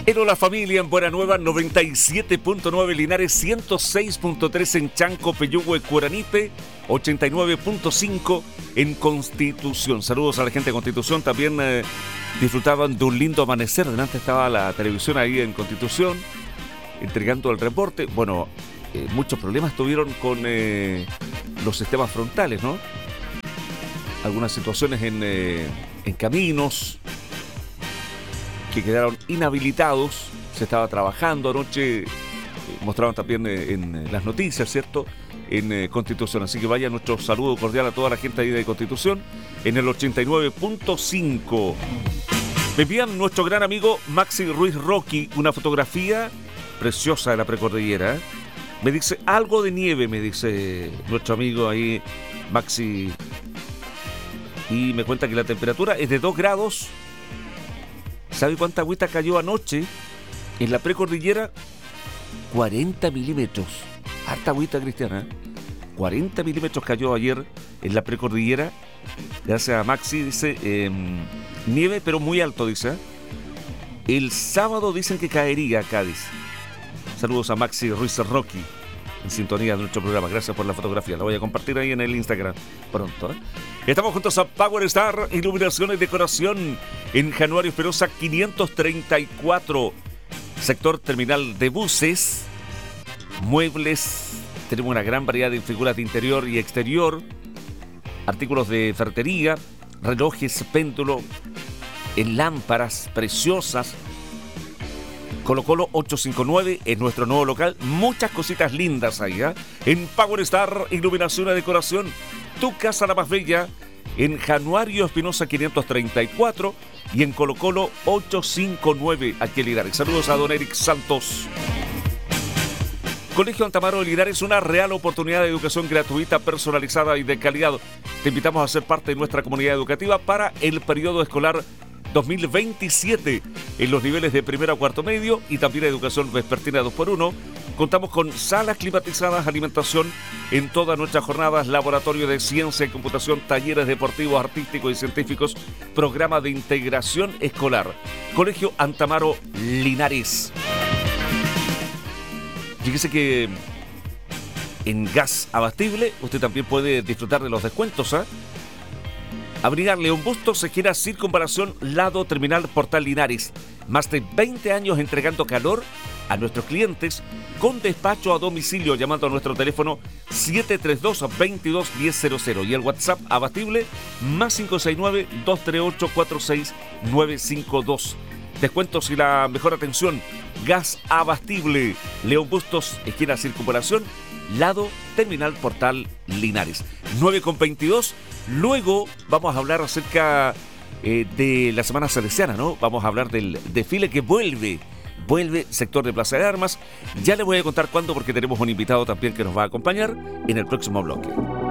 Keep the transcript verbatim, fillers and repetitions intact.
En Hola Familia, en Buena Nueva, noventa y siete punto nueve Linares, ciento seis punto tres en Chanco, Peyúgue, Curanipe, ochenta y nueve punto cinco en Constitución. Saludos a la gente de Constitución. También eh, disfrutaban de un lindo amanecer. Delante estaba la televisión ahí en Constitución, entregando el reporte. Bueno, eh, muchos problemas tuvieron con eh, los sistemas frontales, ¿no? Algunas situaciones en, eh, en caminos que quedaron inhabilitados. Se estaba trabajando anoche, eh, mostraban también eh, en las noticias, ¿cierto?, en eh, Constitución. Así que vaya nuestro saludo cordial a toda la gente ahí de Constitución en el ochenta y nueve punto cinco. Me envían nuestro gran amigo Maxi Ruiz Rocky una fotografía preciosa de la precordillera, ¿eh? Me dice algo de nieve, me dice nuestro amigo ahí Maxi, y me cuenta que la temperatura es de dos grados. ¿Sabe cuánta agüita cayó anoche en la precordillera? cuarenta milímetros. Harta agüita, Cristiana, ¿eh? cuarenta milímetros cayó ayer en la precordillera. Gracias a Maxi, dice, eh, nieve, pero muy alto, dice. ¿eh? El sábado dicen que caería acá, dice. Saludos a Maxi Ruiz Rocky, en sintonía de nuestro programa. Gracias por la fotografía. La voy a compartir ahí en el Instagram pronto, ¿eh? Estamos juntos a Power Star Iluminación y Decoración en Januario Esperosa quinientos treinta y cuatro, sector terminal de buses, muebles. Tenemos una gran variedad de figuras de interior y exterior, artículos de ferretería, relojes, péndulo, en lámparas preciosas. Colo Colo ochocientos cincuenta y nueve es nuestro nuevo local. Muchas cositas lindas ahí, ¿eh? En Power Star Iluminación y Decoración, tu casa la más bella, en Januario Espinosa quinientos treinta y cuatro y en Colo Colo ochocientos cincuenta y nueve aquí en Linares. Saludos a don Eric Santos. Colegio Antamaro de Linares, una real oportunidad de educación gratuita, personalizada y de calidad. Te invitamos a ser parte de nuestra comunidad educativa para el periodo escolar dos mil veintisiete en los niveles de primero a cuarto medio y también educación vespertina dos por uno. Contamos con salas climatizadas, alimentación en todas nuestras jornadas, laboratorio de ciencia y computación, talleres deportivos, artísticos y científicos, programa de integración escolar. Colegio Antamaro Linares. Fíjese que en gas abastible usted también puede disfrutar de los descuentos, ¿eh? Avenida León Bustos, esquina Circunvalación, lado terminal Portal Linares. Más de veinte años entregando calor a nuestros clientes con despacho a domicilio, llamando a nuestro teléfono siete tres dos, veintidós diez cero cero y el WhatsApp abastible más cinco seis nueve, dos tres ocho, cuatro seis nueve cinco dos. Descuentos y la mejor atención. Gas abastible. León Bustos, esquina Circunvalación, lado terminal Portal Linares. nueve con veintidós. Luego vamos a hablar acerca eh, de la Semana Salesiana, ¿no? Vamos a hablar del desfile que vuelve. Vuelve sector de Plaza de Armas. Ya le voy a contar cuándo, porque tenemos un invitado también que nos va a acompañar en el próximo bloque.